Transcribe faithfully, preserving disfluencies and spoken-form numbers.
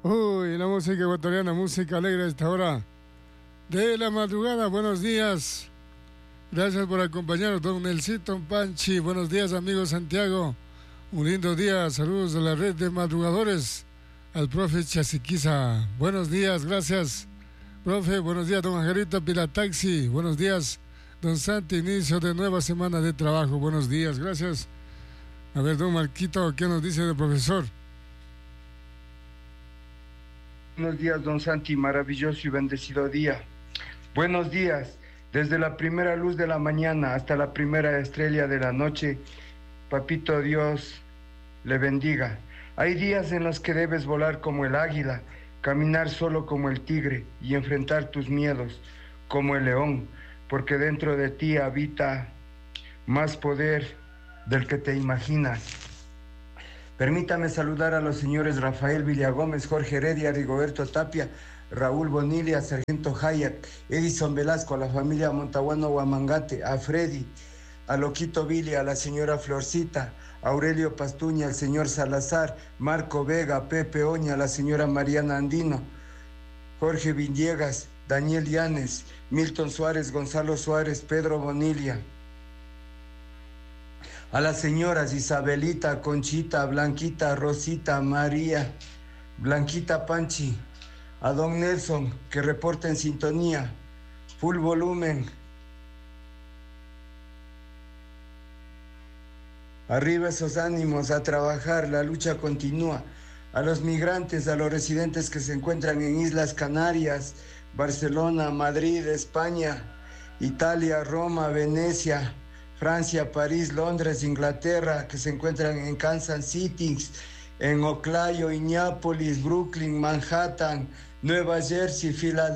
Uy, la música ecuatoriana, música alegre a esta hora de la madrugada. Buenos días. Gracias por acompañarnos, don Nelsito Panchi. Buenos días, amigo Santiago. Un lindo día. Saludos de la red de madrugadores. Al profe Chasiquiza. Buenos días, gracias. Profe, buenos días, don Angelito Pilataxi. Buenos días, don Santi. Inicio de nueva semana de trabajo. Buenos días, gracias. A ver, don Marquito, ¿qué nos dice el profesor? Buenos días, don Santi, maravilloso y bendecido día. Buenos días, desde la primera luz de la mañana hasta la primera estrella de la noche, Papito Dios le bendiga. Hay días en los que debes volar como el águila, caminar solo como el tigre y enfrentar tus miedos como el león, porque dentro de ti habita más poder del que te imaginas. Permítame saludar a los señores Rafael Villagómez, Jorge Heredia, Rigoberto Tapia, Raúl Bonilla, Sargento Hayat, Edison Velasco, a la familia Montaguano Huamangate, a Freddy, a Loquito Billy, a la señora Florcita, a Aurelio Pastuña, al señor Salazar, Marco Vega, Pepe Oña, a la señora Mariana Andino, Jorge Villegas, Daniel Llanes, Milton Suárez, Gonzalo Suárez, Pedro Bonilla, a las señoras Isabelita, Conchita, Blanquita, Rosita, María, Blanquita Panchi, a don Nelson, que reporta en sintonía, full volumen. Arriba esos ánimos, a trabajar, la lucha continúa. A los migrantes, a los residentes que se encuentran en Islas Canarias, Barcelona, Madrid, España, Italia, Roma, Venecia, Francia, París, Londres, Inglaterra, que se encuentran en Kansas City, en Oclayo, Indianápolis, Brooklyn, Manhattan, Nueva Jersey, Filadelfia.